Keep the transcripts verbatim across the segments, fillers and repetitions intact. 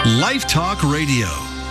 Life Talk Radio.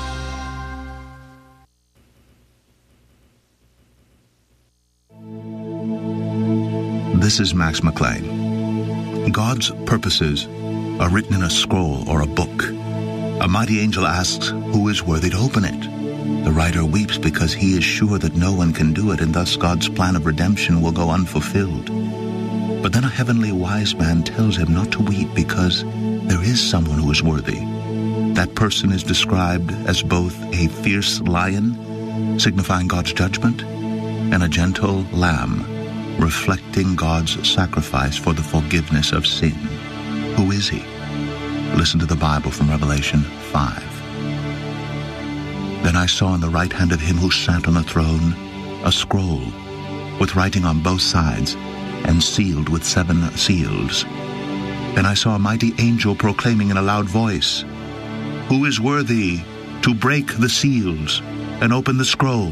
This is Max McLean. God's purposes are written in a scroll or a book. A mighty angel asks, who is worthy to open it? The writer weeps because he is sure that no one can do it, and thus God's plan of redemption will go unfulfilled. But then a heavenly wise man tells him not to weep because there is someone who is worthy. That person is described as both a fierce lion, signifying God's judgment, and a gentle lamb, reflecting God's sacrifice for the forgiveness of sin. Who is he? Listen to the Bible from Revelation five. Then I saw in the right hand of him who sat on the throne a scroll with writing on both sides and sealed with seven seals. Then I saw a mighty angel proclaiming in a loud voice, who is worthy to break the seals and open the scroll?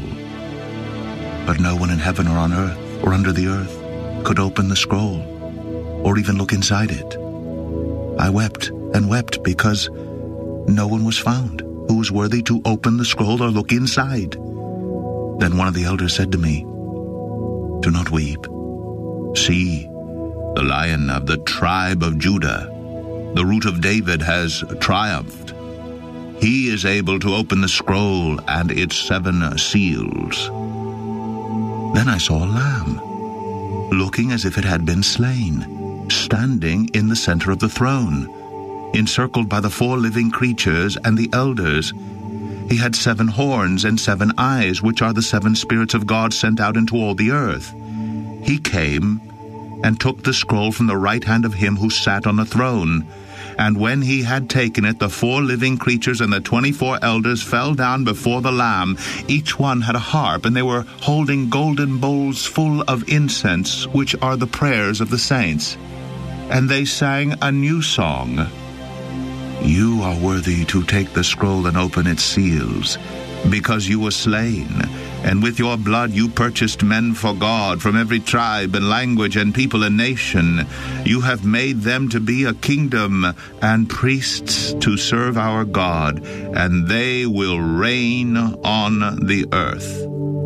But no one in heaven or on earth or under the earth could open the scroll or even look inside it. I wept and wept because no one was found who was worthy to open the scroll or look inside. Then one of the elders said to me, do not weep. See, the Lion of the tribe of Judah, the Root of David, has triumphed. He is able to open the scroll and its seven seals. Then I saw a lamb, looking as if it had been slain, standing in the center of the throne, encircled by the four living creatures and the elders. He had seven horns and seven eyes, which are the seven spirits of God sent out into all the earth. He came and took the scroll from the right hand of him who sat on the throne. And when he had taken it, the four living creatures and the twenty-four elders fell down before the Lamb. Each one had a harp, and they were holding golden bowls full of incense, which are the prayers of the saints. And they sang a new song. You are worthy to take the scroll and open its seals, because you were slain, and with your blood you purchased men for God from every tribe and language and people and nation. You have made them to be a kingdom and priests to serve our God, and they will reign on the earth.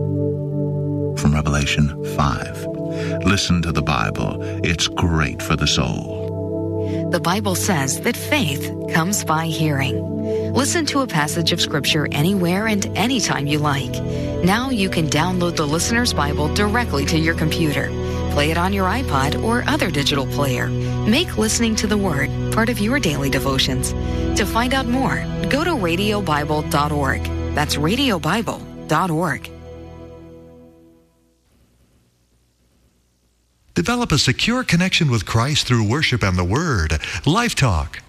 From Revelation five. Listen to the Bible. It's great for the soul. The Bible says that faith comes by hearing. Listen to a passage of Scripture anywhere and anytime you like. Now you can download the Listener's Bible directly to your computer. Play it on your iPod or other digital player. Make listening to the Word part of your daily devotions. To find out more, go to radio bible dot org. That's radio bible dot org. Develop a secure connection with Christ through worship and the Word. Life Talk.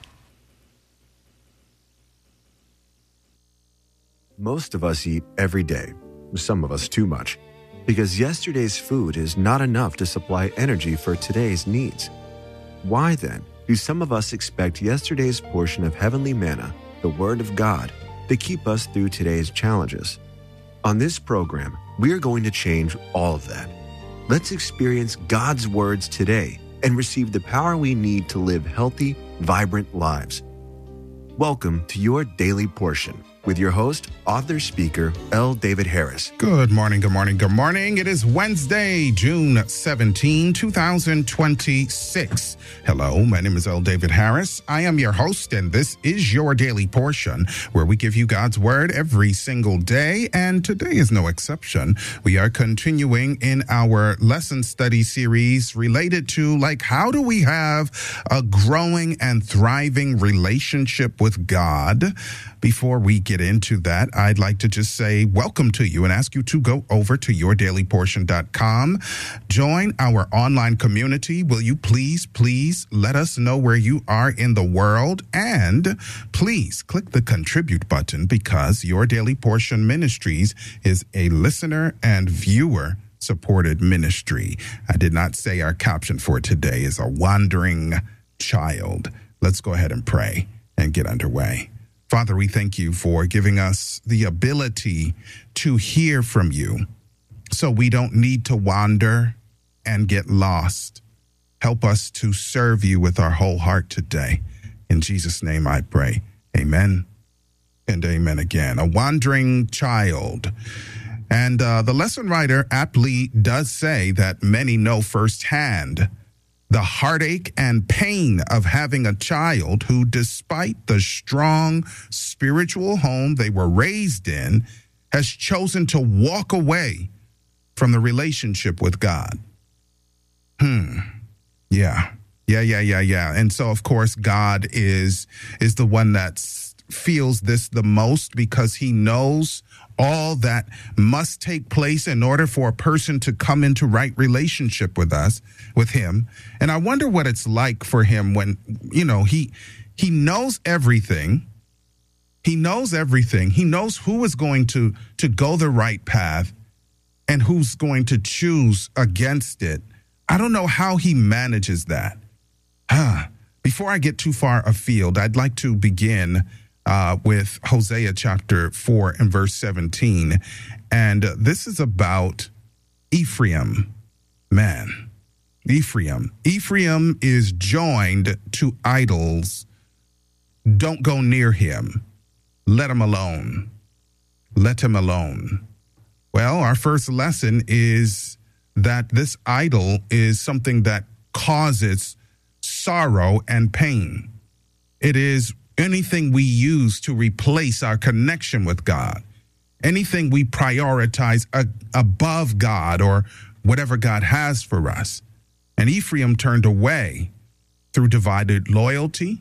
Most of us eat every day, some of us too much, because yesterday's food is not enough to supply energy for today's needs. Why then do some of us expect yesterday's portion of heavenly manna, the Word of God, to keep us through today's challenges? On this program, we are going to change all of that. Let's experience God's words today and receive the power we need to live healthy, vibrant lives. Welcome to your Daily Portion with your host, author, speaker, L. David Harris. Good morning, good morning, good morning. It is Wednesday, June seventeenth, twenty twenty-six. Hello, my name is L. David Harris. I am your host, and this is your Daily Portion, where we give you God's Word every single day, and today is no exception. We are continuing in our lesson study series related to, like, how do we have a growing and thriving relationship with God? Before we get into that, I'd like to just say welcome to you and ask you to go over to your daily portion dot com. Join our online community. Will you please, please let us know where you are in the world? And please click the contribute button, because Your Daily Portion Ministries is a listener and viewer supported ministry. I did not say our caption for today is a wandering child. Let's go ahead and pray and get underway. Father, we thank you for giving us the ability to hear from you so we don't need to wander and get lost. Help us to serve you with our whole heart today. In Jesus' name I pray. Amen And amen again. A wandering child. And uh, the lesson writer aptly does say that many know firsthand the heartache and pain of having a child who, despite the strong spiritual home they were raised in, has chosen to walk away from the relationship with God. Hmm. Yeah. Yeah, yeah, yeah, yeah. And so, of course, God is is the one that feels this the most, because he knows all that must take place in order for a person to come into right relationship with us, with him. And I wonder what it's like for him when, you know, he he knows everything. He knows everything. He knows who is going to to go the right path and who's going to choose against it. I don't know how he manages that. Huh. Before I get too far afield, I'd like to begin uh, with Hosea chapter four and verse seventeen. And uh, this is about Ephraim. Man, Ephraim. Ephraim is joined to idols. Don't go near him. Let him alone. Let him alone. Well, our first lesson is that this idol is something that causes sorrow and pain. It is anything we use to replace our connection with God, anything we prioritize a- above God or whatever God has for us. And Ephraim turned away through divided loyalty.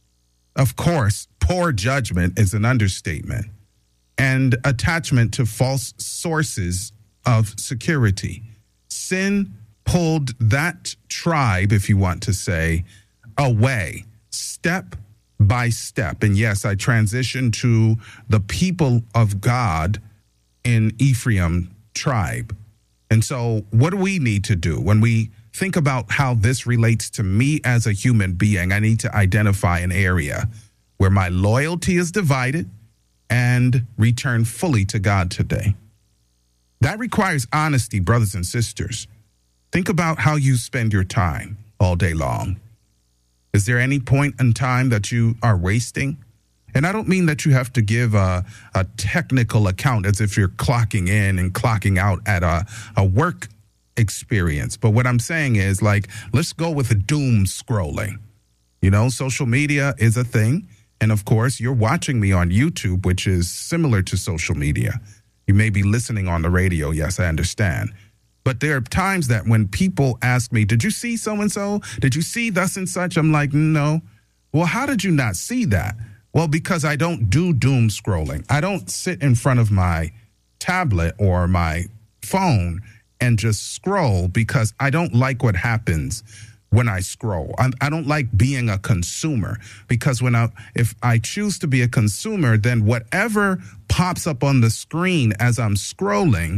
Of course, poor judgment is an understatement, and attachment to false sources of security. Sin pulled that tribe, if you want to say, away, step by step. And yes, I transitioned to the people of God in Ephraim tribe. And so what do we need to do when we think about how this relates to me as a human being? I need to identify an area where my loyalty is divided and return fully to God today. That requires honesty, brothers and sisters. Think about how you spend your time all day long. Is there any point in time that you are wasting? And I don't mean that you have to give a, a technical account as if you're clocking in and clocking out at a, a work experience. But what I'm saying is, like, let's go with the doom scrolling. You know, social media is a thing. And of course, you're watching me on YouTube, which is similar to social media. You may be listening on the radio. Yes, I understand. But there are times that when people ask me, did you see so-and-so? Did you see thus and such? I'm like, no. Well, how did you not see that? Well, because I don't do doom scrolling. I don't sit in front of my tablet or my phone and just scroll, because I don't like what happens when I scroll. I, I don't like being a consumer, because when I, if I choose to be a consumer, then whatever pops up on the screen as I'm scrolling,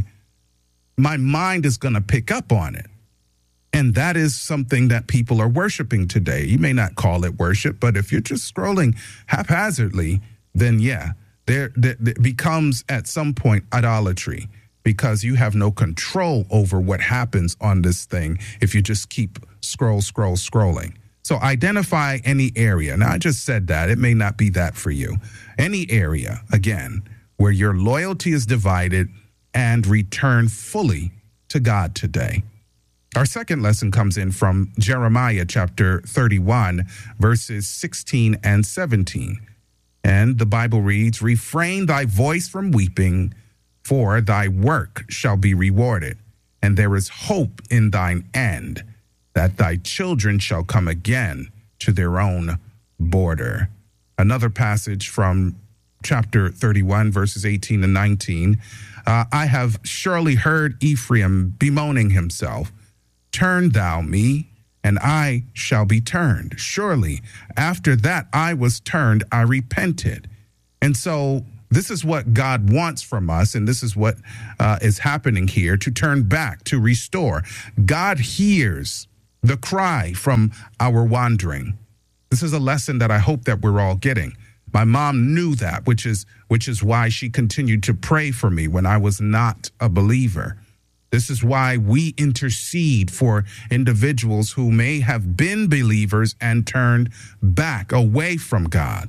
my mind is going to pick up on it. And that is something that people are worshiping today. You may not call it worship, but if you're just scrolling haphazardly, then yeah, there, there, there becomes at some point idolatry, because you have no control over what happens on this thing if you just keep scroll, scroll, scrolling. So identify any area. Now, I just said that. It may not be that for you. Any area, again, where your loyalty is divided, and return fully to God today. Our second lesson comes in from Jeremiah chapter thirty-one, verses sixteen and seventeen. And the Bible reads, "Refrain thy voice from weeping, for thy work shall be rewarded, and there is hope in thine end, that thy children shall come again to their own border." Another passage from chapter thirty-one, verses eighteen and nineteen. Uh, I have surely heard Ephraim bemoaning himself. Turn thou me, and I shall be turned. Surely, after that I was turned, I repented. And so this is what God wants from us, and this is what uh, is happening here, to turn back, to restore. God hears the cry from our wandering. This is a lesson that I hope that we're all getting. My mom knew that, which is which is why she continued to pray for me when I was not a believer. This is why we intercede for individuals who may have been believers and turned back away from God.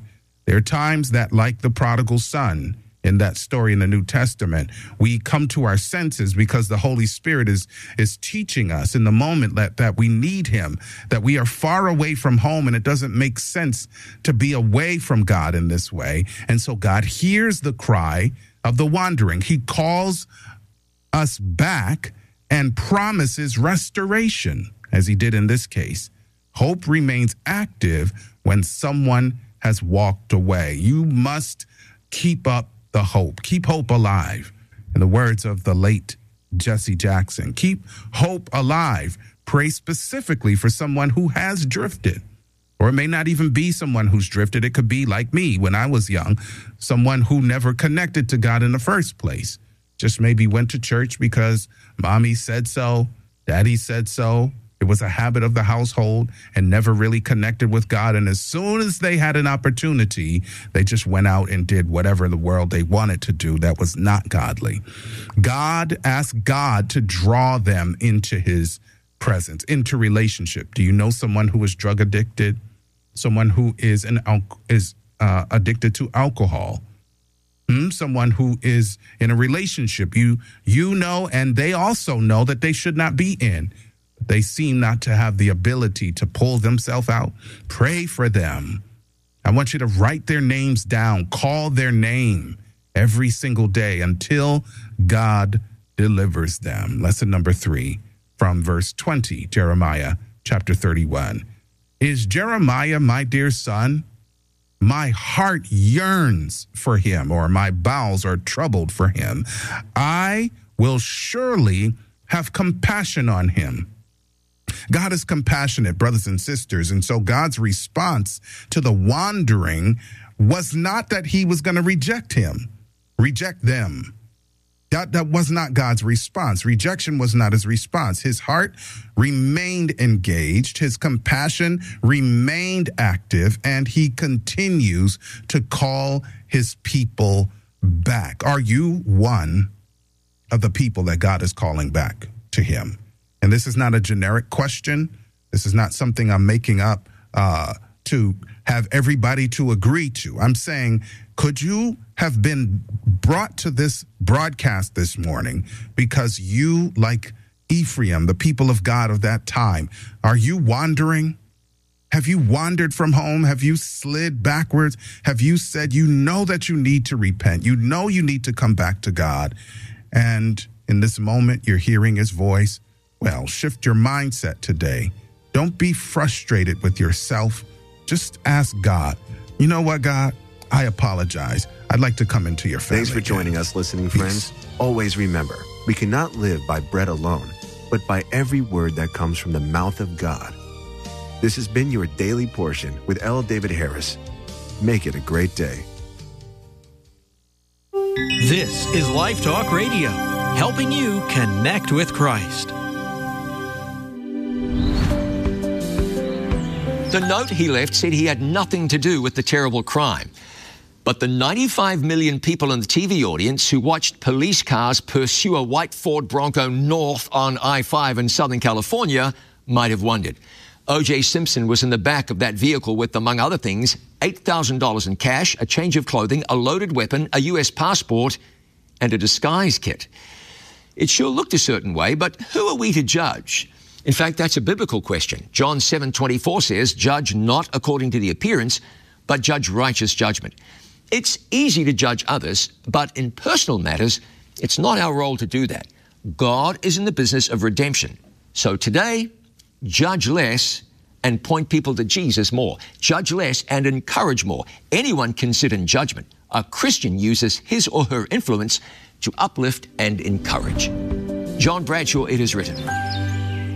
There are times that, like the prodigal son in that story in the New Testament, we come to our senses because the Holy Spirit is is teaching us in the moment that, that we need him, that we are far away from home, and it doesn't make sense to be away from God in this way. And so God hears the cry of the wandering. He calls us back and promises restoration, as he did in this case. Hope remains active when someone has walked away. You must keep up the hope. Keep hope alive. In the words of the late Jesse Jackson, keep hope alive. Pray specifically for someone who has drifted. Or it may not even be someone who's drifted. It could be like me when I was young, someone who never connected to God in the first place. Just maybe went to church because mommy said so, daddy said so. It was a habit of the household and never really connected with God. And as soon as they had an opportunity, they just went out and did whatever in the world they wanted to do that was not godly. God asked God to draw them into his presence, into relationship. Do you know someone who is drug addicted? Someone who is an is uh, addicted to alcohol? Hmm? Someone who is in a relationship you you know, and they also know that they should not be in. They seem not to have the ability to pull themselves out. Pray for them. I want you to write their names down, call their name every single day until God delivers them. Lesson number three from verse twenty, Jeremiah chapter thirty-one. Is Jeremiah my dear son? My heart yearns for him, or my bowels are troubled for him. I will surely have compassion on him. God is compassionate, brothers and sisters. And so God's response to the wandering was not that he was going to reject him, reject them. That, that was not God's response. Rejection was not his response. His heart remained engaged. His compassion remained active, and he continues to call his people back. Are you one of the people that God is calling back to him? And this is not a generic question. This is not something I'm making up uh, to have everybody to agree to. I'm saying, could you have been brought to this broadcast this morning because you, like Ephraim, the people of God of that time, are you wandering? Have you wandered from home? Have you slid backwards? Have you said you know that you need to repent? You know you need to come back to God. And in this moment, you're hearing his voice. Well, shift your mindset today. Don't be frustrated with yourself. Just ask God, you know what, God? I apologize. I'd like to come into your family. Thanks for joining again. us, listening Peace. friends. Always remember, we cannot live by bread alone, but by every word that comes from the mouth of God. This has been your Daily Portion with L. David Harris. Make it a great day. This is Life Talk Radio, helping you connect with Christ. The note he left said he had nothing to do with the terrible crime. But the ninety-five million people in the T V audience who watched police cars pursue a white Ford Bronco north on I five in Southern California might have wondered. O J Simpson was in the back of that vehicle with, among other things, eight thousand dollars in cash, a change of clothing, a loaded weapon, a U S passport, and a disguise kit. It sure looked a certain way, but who are we to judge? In fact, that's a biblical question. John seven twenty-four says, judge not according to the appearance, but judge righteous judgment. It's easy to judge others, but in personal matters, it's not our role to do that. God is in the business of redemption. So today, judge less and point people to Jesus more. Judge less and encourage more. Anyone can sit in judgment. A Christian uses his or her influence to uplift and encourage. John Bradshaw, it is written.